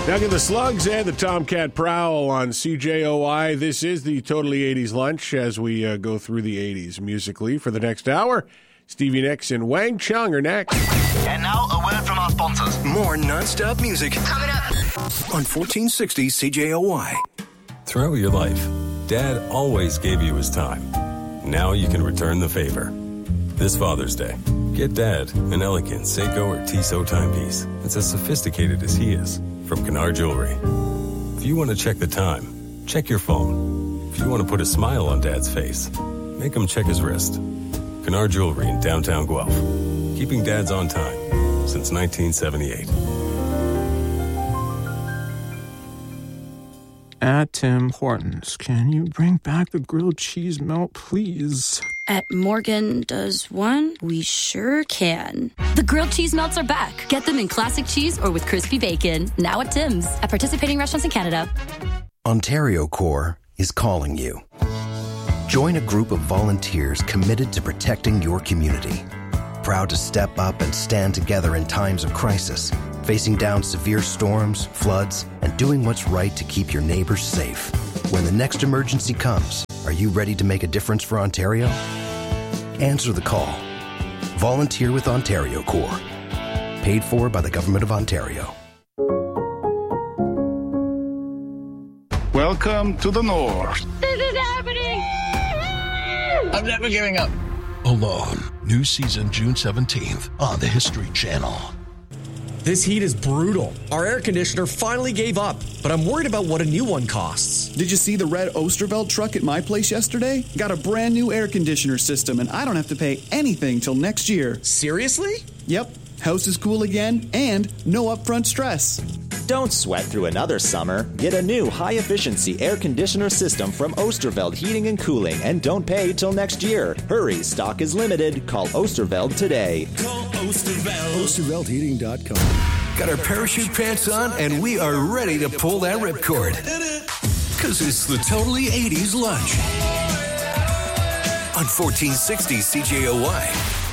Doug and the Slugs and the Tomcat Prowl on CJOI. This is the Totally 80s Lunch as we go through the 80s musically for the next hour. Stevie Nicks and Wang Chung are next. And now a word from our sponsors. More non-stop music Coming up on 1460 CJOI. Throughout your life, Dad always gave you his time. Now you can return the favor. This Father's Day, get Dad an elegant Seiko or Tissot timepiece that's as sophisticated as he is from Kennard Jewelry. If you want to check the time, check your phone. If you want to put a smile on Dad's face, make him check his wrist. Kennard Jewelry in downtown Guelph, keeping dads on time since 1978. At Tim Hortons, can you bring back the grilled cheese melt, please? At Morgan Does One, we sure can. The grilled cheese melts are back. Get them in classic cheese or with crispy bacon. Now at Tim's. At participating restaurants in Canada. Ontario Corps is calling you. Join a group of volunteers committed to protecting your community. Proud to step up and stand together in times of crisis, facing down severe storms, floods, and doing what's right to keep your neighbors safe. When the next emergency comes, are you ready to make a difference for Ontario? Answer the call. Volunteer with Ontario Corps. Paid for by the Government of Ontario. Welcome to the North. This is happening! I'm never giving up. Alone. New season June 17th on the History Channel. This heat is brutal. Our air conditioner finally gave up, but I'm worried about what a new one costs. Did you see the red Osterveld truck at my place yesterday? Got a brand new air conditioner system, and I don't have to pay anything till next year. Seriously? Yep. House is cool again, and no upfront stress. Don't sweat through another summer. Get a new high-efficiency air conditioner system from Osterveld Heating and Cooling, and don't pay till next year. Hurry, stock is limited. Call Osterveld today. Call Osterveld. OsterveldHeating.com. Got our parachute pants on, and we are ready to pull that ripcord. Because it's the Totally 80s Lunch on 1460 CJOI.